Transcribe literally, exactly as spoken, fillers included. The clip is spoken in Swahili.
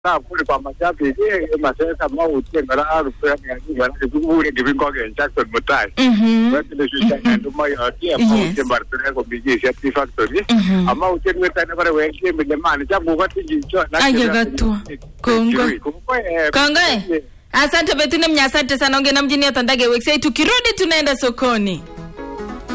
na kule kwa machapi ye masesa mau tena aru kwa ni ngara kiburi kibingo ke Jackson Mutai kwa tele shusha ndo mai atia mau tena bartene ko biji safety factory ama uteni tena kwa wengi mjamani jabu kwa tinjo na ayagato kongo kongo asante betune mnyasante sana ongea na mjini atandage website tukirudi tunaenda sokoni.